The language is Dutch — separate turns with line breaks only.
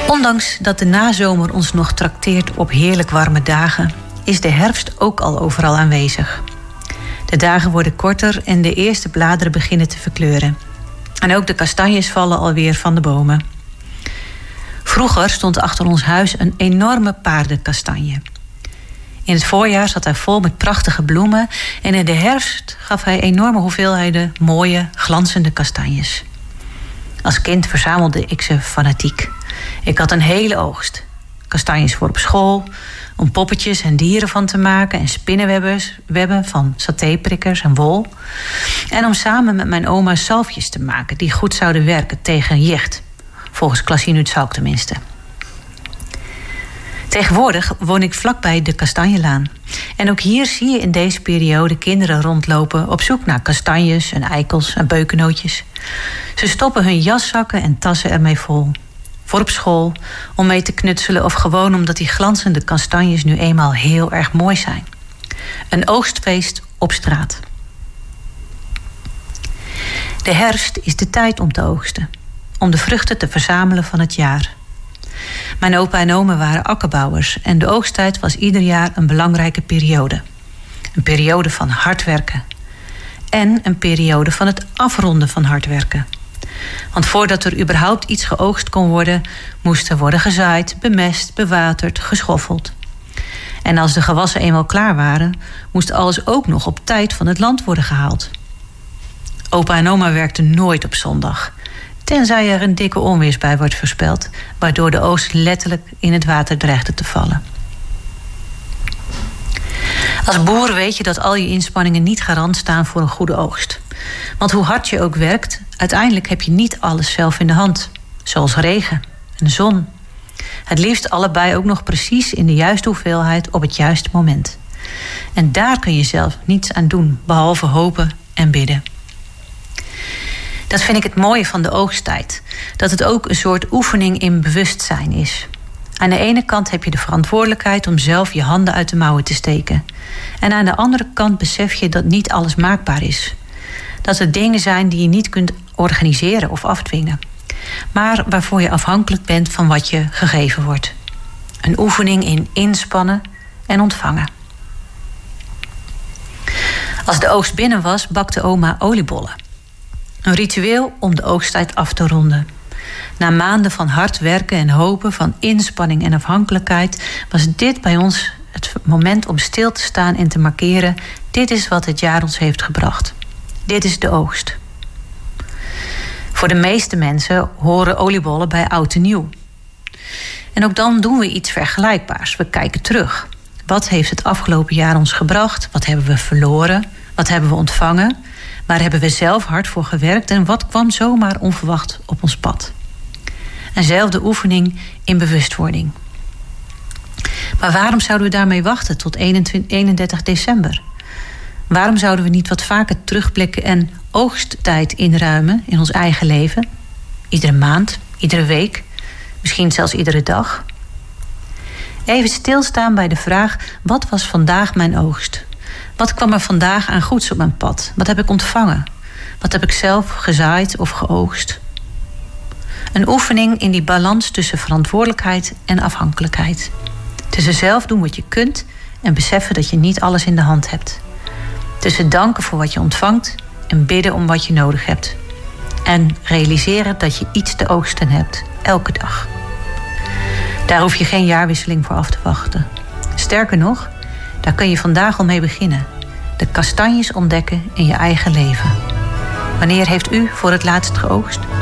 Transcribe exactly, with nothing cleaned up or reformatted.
Ondanks dat de nazomer ons nog trakteert op heerlijk warme dagen, is de herfst ook al overal aanwezig. De dagen worden korter en de eerste bladeren beginnen te verkleuren. En ook de kastanjes vallen alweer van de bomen. Vroeger stond achter ons huis een enorme paardenkastanje. In het voorjaar zat hij vol met prachtige bloemen en in de herfst gaf hij enorme hoeveelheden mooie, glanzende kastanjes. Als kind verzamelde ik ze fanatiek. Ik had een hele oogst. Kastanjes voor op school, om poppetjes en dieren van te maken en spinnenwebben van satéprikkers en wol. En om samen met mijn oma zalfjes te maken die goed zouden werken tegen jicht. Volgens Klasien Uitzalk tenminste. Tegenwoordig woon ik vlakbij de Kastanjelaan. En ook hier zie je in deze periode kinderen rondlopen op zoek naar kastanjes en eikels en beukennootjes. Ze stoppen hun jaszakken en tassen ermee vol. Voor op school, om mee te knutselen of gewoon omdat die glanzende kastanjes nu eenmaal heel erg mooi zijn. Een oogstfeest op straat. De herfst is de tijd om te oogsten. Om de vruchten te verzamelen van het jaar. Mijn opa en oma waren akkerbouwers en de oogsttijd was ieder jaar een belangrijke periode. Een periode van hard werken. En een periode van het afronden van hard werken. Want voordat er überhaupt iets geoogst kon worden, moest er worden gezaaid, bemest, bewaterd, geschoffeld. En als de gewassen eenmaal klaar waren, moest alles ook nog op tijd van het land worden gehaald. Opa en oma werkten nooit op zondag. Tenzij er een dikke onweersbui wordt voorspeld, waardoor de oogst letterlijk in het water dreigde te vallen. Als boer weet je dat al je inspanningen niet garant staan voor een goede oogst. Want hoe hard je ook werkt, uiteindelijk heb je niet alles zelf in de hand. Zoals regen en zon. Het liefst allebei ook nog precies in de juiste hoeveelheid op het juiste moment. En daar kun je zelf niets aan doen, behalve hopen en bidden. Dat vind ik het mooie van de oogsttijd. Dat het ook een soort oefening in bewustzijn is. Aan de ene kant heb je de verantwoordelijkheid om zelf je handen uit de mouwen te steken. En aan de andere kant besef je dat niet alles maakbaar is. Dat er dingen zijn die je niet kunt organiseren of afdwingen. Maar waarvoor je afhankelijk bent van wat je gegeven wordt. Een oefening in inspannen en ontvangen. Als de oogst binnen was, bakte oma oliebollen. Een ritueel om de oogsttijd af te ronden. Na maanden van hard werken en hopen, van inspanning en afhankelijkheid, was dit bij ons het moment om stil te staan en te markeren: dit is wat het jaar ons heeft gebracht. Dit is de oogst. Voor de meeste mensen horen oliebollen bij oud en nieuw. En ook dan doen we iets vergelijkbaars. We kijken terug. Wat heeft het afgelopen jaar ons gebracht? Wat hebben we verloren? Wat hebben we ontvangen? Waar hebben we zelf hard voor gewerkt? En wat kwam zomaar onverwacht op ons pad? Eenzelfde oefening in bewustwording. Maar waarom zouden we daarmee wachten tot eenendertig december? Waarom zouden we niet wat vaker terugblikken en oogsttijd inruimen in ons eigen leven? Iedere maand, iedere week, misschien zelfs iedere dag. Even stilstaan bij de vraag: wat was vandaag mijn oogst? Wat kwam er vandaag aan goeds op mijn pad? Wat heb ik ontvangen? Wat heb ik zelf gezaaid of geoogst? Een oefening in die balans tussen verantwoordelijkheid en afhankelijkheid. Tussen zelf doen wat je kunt en beseffen dat je niet alles in de hand hebt. Tussen danken voor wat je ontvangt en bidden om wat je nodig hebt. En realiseren dat je iets te oogsten hebt, elke dag. Daar hoef je geen jaarwisseling voor af te wachten. Sterker nog, daar kun je vandaag al mee beginnen. De kastanjes ontdekken in je eigen leven. Wanneer heeft u voor het laatst geoogst?